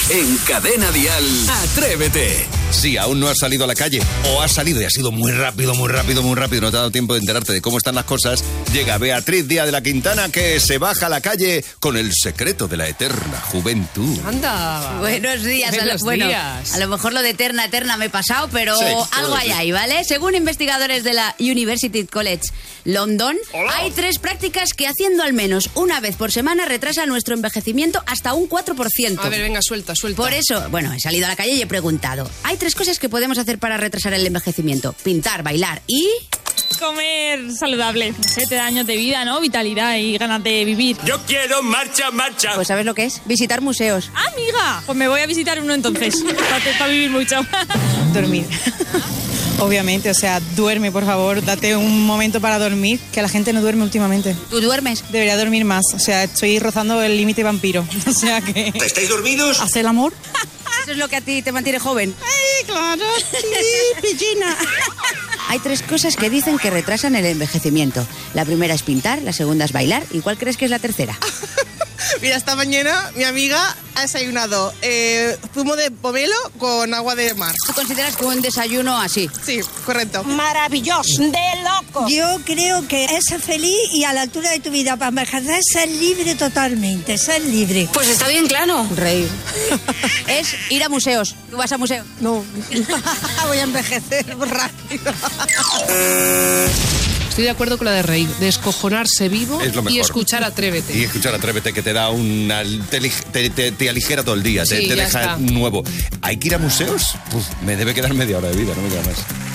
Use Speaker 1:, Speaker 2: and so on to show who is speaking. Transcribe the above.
Speaker 1: En Cadena Dial, Atrévete.
Speaker 2: Si aún no has salido a la calle o has salido y ha sido muy rápido, no te ha dado tiempo de enterarte de cómo están las cosas, llega Beatriz Díaz de la Quintana, que se baja a la calle con el secreto de la eterna juventud.
Speaker 3: ¡Anda!
Speaker 4: Buenos días. A lo mejor lo de eterna me he pasado, pero
Speaker 2: sí,
Speaker 4: algo hay ahí, ¿vale? Según investigadores de la University College London, hay 3 prácticas que haciendo al menos una vez por semana retrasa nuestro envejecimiento hasta un 4%.
Speaker 3: A ver, venga, suelta.
Speaker 4: Por eso, he salido a la calle y he preguntado, hay 3 cosas que podemos hacer para retrasar el envejecimiento: pintar, bailar y...
Speaker 5: Comer saludable. No sé, te da años de vida, ¿no? Vitalidad y ganas de vivir.
Speaker 6: Yo quiero marcha.
Speaker 4: Pues ¿sabes lo que es? Visitar museos.
Speaker 5: ¡Ah, amiga! Pues me voy a visitar uno entonces, para vivir mucho.
Speaker 7: Dormir. Obviamente, duerme, por favor, date un momento para dormir, que la gente no duerme últimamente.
Speaker 4: ¿Tú duermes?
Speaker 7: Debería dormir más, estoy rozando el límite vampiro, que...
Speaker 6: ¿Estáis dormidos?
Speaker 7: ¿Hacer el amor?
Speaker 4: ¿Eso es lo que a ti te mantiene joven?
Speaker 7: ¡Ay, claro! Sí, piscina.
Speaker 4: Hay 3 cosas que dicen que retrasan el envejecimiento. La primera es pintar, la segunda es bailar. ¿Y cuál crees que es la tercera?
Speaker 8: Mira, esta mañana mi amiga ha desayunado zumo de pomelo con agua de mar.
Speaker 4: ¿Tú consideras que un desayuno así?
Speaker 8: Sí, correcto.
Speaker 9: Maravilloso, de loco.
Speaker 10: Yo creo que es ser feliz y a la altura de tu vida para envejecer, ser libre totalmente, ser libre.
Speaker 3: Pues está bien claro.
Speaker 4: Reír. Es ir a museos. ¿Tú vas a museos?
Speaker 10: No, voy a envejecer rápido.
Speaker 3: Estoy de acuerdo con la de reír, de descojonarse vivo y escuchar Atrévete.
Speaker 2: Y escuchar Atrévete, que te da una... te aligera todo el día,
Speaker 3: Sí,
Speaker 2: te
Speaker 3: ya
Speaker 2: deja
Speaker 3: está.
Speaker 2: nuevo. ¿Hay que ir a museos? Me debe quedar media hora de vida, no me queda más.